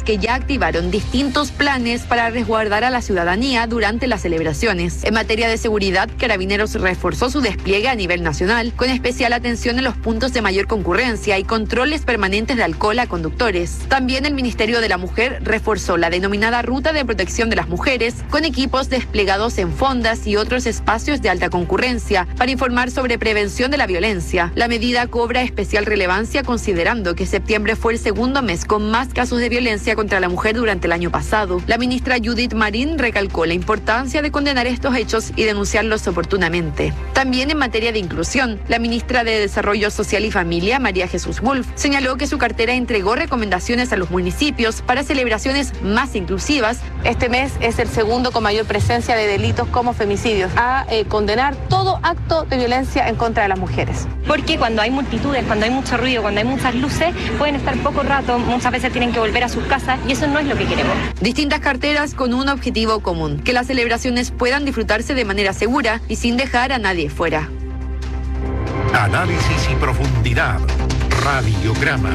que ya activaron distintos planes para resguardar a la ciudadanía durante las celebraciones. En materia de seguridad, Carabineros reforzó su despliegue a nivel nacional, con especial atención en los puntos de mayor concurrencia y controles permanentes de alcohol a conductores. También el Ministerio de la Mujer reforzó la denominada Ruta de Protección de las Mujeres, con equipos desplegados en fondas y otros espacios de alta concurrencia para informar sobre prevención de la violencia. La medida cobra especial relevancia considerando que septiembre fue el segundo mes con más casos de violencia contra la mujer durante el año pasado. La ministra Judith Marín recalcó la importancia de condenar estos hechos y denunciarlos oportunamente. También en materia de inclusión, la ministra de Desarrollo Social y Familia, María Jesús Wolf, señaló que su cartera entregó recomendaciones a los municipios para celebraciones más inclusivas. Este mes es el segundo con mayor presencia de delitos como femicidios, a condenar todo acto de violencia en contra de las mujeres. Porque cuando hay multitudes, cuando hay mucho ruido, cuando hay muchas luces, pueden estar poco rato, muchas veces tienen que volver a sus casas y eso no es lo que queremos. Distintas carteras con un objetivo común, que las celebraciones puedan disfrutarse de manera segura y sin dejar a nadie fuera. Análisis y profundidad. Radiograma.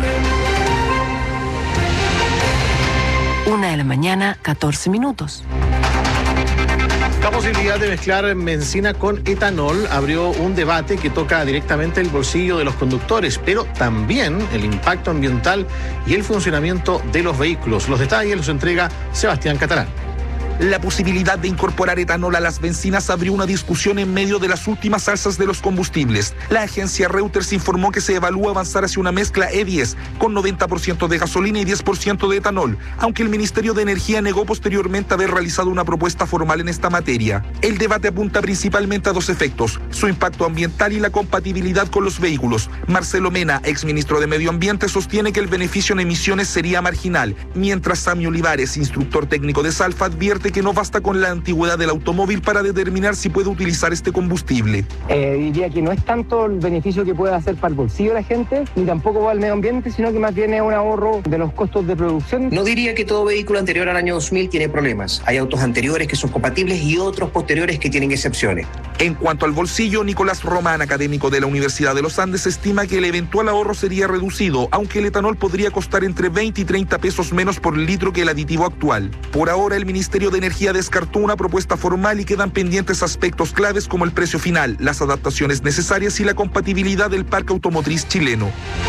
1:14 a.m. La posibilidad de mezclar benzina con etanol abrió un debate que toca directamente el bolsillo de los conductores, pero también el impacto ambiental y el funcionamiento de los vehículos. Los detalles los entrega Sebastián Catalán. La posibilidad de incorporar etanol a las bencinas abrió una discusión en medio de las últimas alzas de los combustibles. La agencia Reuters informó que se evalúa avanzar hacia una mezcla E10 con 90% de gasolina y 10% de etanol, aunque el Ministerio de Energía negó posteriormente haber realizado una propuesta formal en esta materia. El debate apunta principalmente a dos efectos: su impacto ambiental y la compatibilidad con los vehículos. Marcelo Mena, exministro de Medio Ambiente, sostiene que el beneficio en emisiones sería marginal, mientras Sammy Olivares, instructor técnico de Salfa, advierte que no basta con la antigüedad del automóvil para determinar si puede utilizar este combustible. Diría que no es tanto el beneficio que puede hacer para el bolsillo de la gente, ni tampoco para el medio ambiente, sino que más bien es un ahorro de los costos de producción. No diría que todo vehículo anterior al año 2000 tiene problemas. Hay autos anteriores que son compatibles y otros posteriores que tienen excepciones. En cuanto al bolsillo, Nicolás Román, académico de la Universidad de los Andes, estima que el eventual ahorro sería reducido, aunque el etanol podría costar entre 20 y 30 pesos menos por litro que el aditivo actual. Por ahora, el Ministerio de Energía descartó una propuesta formal y quedan pendientes aspectos claves como el precio final, las adaptaciones necesarias y la compatibilidad del parque automotriz chileno.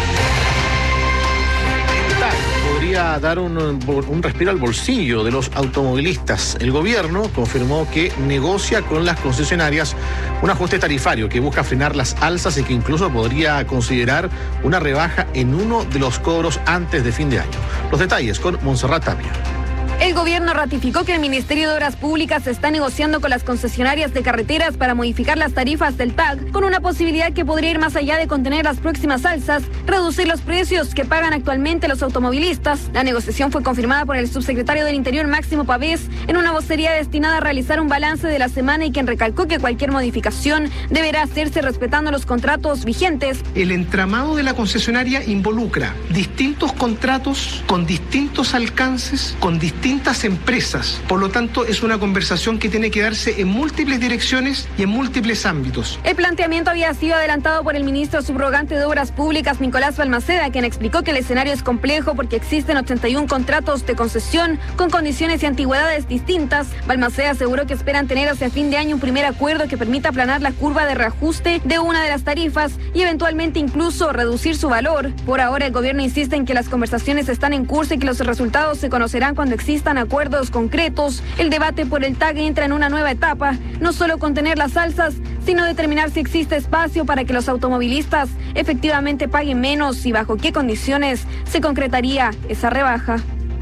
Podría dar un respiro al bolsillo de los automovilistas. El gobierno confirmó que negocia con las concesionarias un ajuste tarifario que busca frenar las alzas y que incluso podría considerar una rebaja en uno de los cobros antes de fin de año. Los detalles con Montserrat Tapia. El gobierno ratificó que el Ministerio de Obras Públicas está negociando con las concesionarias de carreteras para modificar las tarifas del TAG, con una posibilidad que podría ir más allá de contener las próximas alzas, reducir los precios que pagan actualmente los automovilistas. La negociación fue confirmada por el subsecretario del Interior, Máximo Pavés, en una vocería destinada a realizar un balance de la semana y quien recalcó que cualquier modificación deberá hacerse respetando los contratos vigentes. El entramado de la concesionaria involucra distintos contratos con distintos alcances, con distintas empresas. Por lo tanto, es una conversación que tiene que darse en múltiples direcciones y en múltiples ámbitos. El planteamiento había sido adelantado por el ministro subrogante de Obras Públicas, Nicolás Balmaceda, quien explicó que el escenario es complejo porque existen 81 contratos de concesión con condiciones y antigüedades distintas. Balmaceda aseguró que esperan tener hacia fin de año un primer acuerdo que permita aplanar la curva de reajuste de una de las tarifas y eventualmente incluso reducir su valor. Por ahora, el gobierno insiste en que las conversaciones están en curso y que los resultados se conocerán cuando existan acuerdos concretos. El debate por el TAG entra en una nueva etapa, no solo contener las alzas, sino determinar si existe espacio para que los automovilistas efectivamente paguen menos y bajo qué condiciones se concretaría esa rebaja.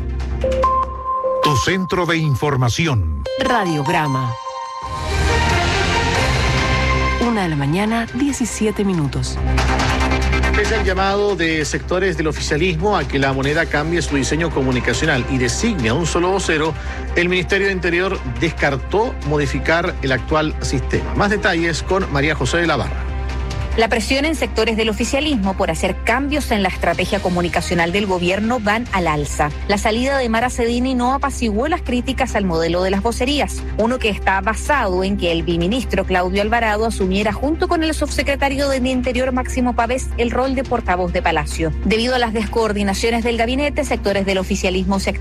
Tu centro de información. Radiograma. 1:17 a.m. Pese al llamado de sectores del oficialismo a que la moneda cambie su diseño comunicacional y designe a un solo vocero, el Ministerio de Interior descartó modificar el actual sistema. Más detalles con María José de la Barra. La presión en sectores del oficialismo por hacer cambios en la estrategia comunicacional del gobierno van al alza. La salida de Mara Cedini no apaciguó las críticas al modelo de las vocerías, uno que está basado en que el biministro Claudio Alvarado asumiera junto con el subsecretario del Interior Máximo Pavés el rol de portavoz de Palacio. Debido a las descoordinaciones del gabinete, sectores del oficialismo se